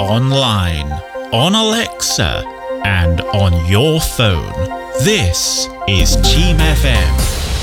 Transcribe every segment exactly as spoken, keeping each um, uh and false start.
online, on Alexa, and on your phone. This is Team F M.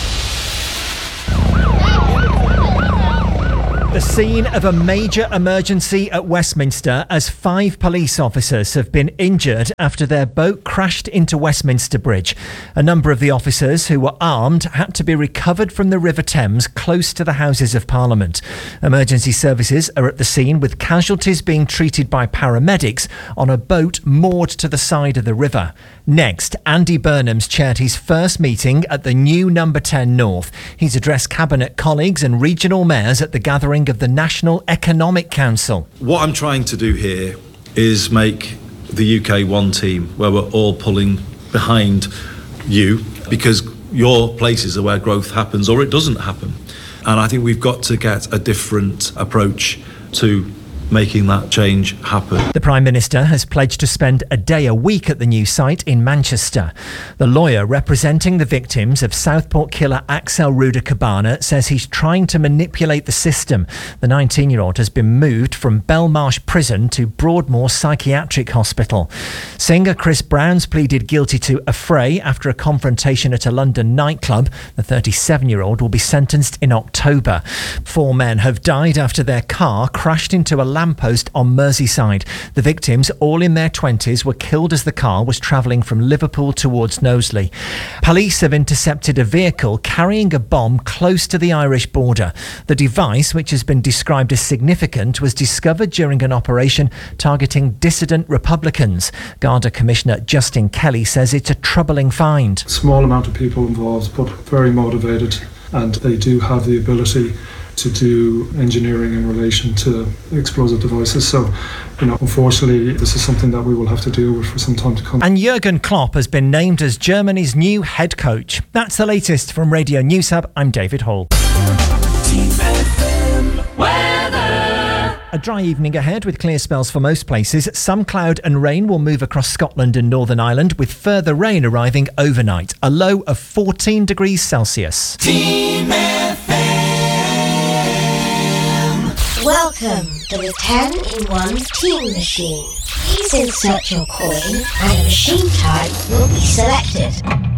The scene of a major emergency at Westminster as five police officers have been injured after their boat crashed into Westminster Bridge. A number of the officers who were armed had to be recovered from the River Thames close to the Houses of Parliament. Emergency services are at the scene with casualties being treated by paramedics on a boat moored to the side of the river. Next, Andy Burnham's chaired his first meeting at the new Number ten North. He's addressed Cabinet colleagues and regional mayors at the gathering of the National Economic Council. What I'm trying to do here is make the U K one team where we're all pulling behind you, because your places are where growth happens or it doesn't happen. And I think we've got to get a different approach to making that change happen. The Prime Minister has pledged to spend a day a week at the new site in Manchester. The lawyer representing the victims of Southport killer Axel Ruda-Cabana says he's trying to manipulate the system. The nineteen-year-old has been moved from Belmarsh Prison to Broadmoor Psychiatric Hospital. Singer Chris Brown's pleaded guilty to affray after a confrontation at a London nightclub. The thirty-seven-year-old will be sentenced in October. Four men have died after their car crashed into a lamppost on Merseyside. The victims, all in their twenties, were killed as the car was travelling from Liverpool towards Knowsley. Police have intercepted a vehicle carrying a bomb close to the Irish border. The device, which has been described as significant, was discovered during an operation targeting dissident Republicans. Garda Commissioner Justin Kelly says it's a troubling find. Small amount of people involved, but very motivated, and they do have the ability to do engineering in relation to explosive devices. So, you know, unfortunately, this is something that we will have to deal with for some time to come. And Jurgen Klopp has been named as Germany's new head coach. That's the latest from Radio News Hub. I'm David Hall. A dry evening ahead with clear spells for most places. Some cloud and rain will move across Scotland and Northern Ireland, with further rain arriving overnight. A low of fourteen degrees Celsius. Team F M. Welcome to the ten in one Team Machine. Please insert your coin and a machine type will be selected.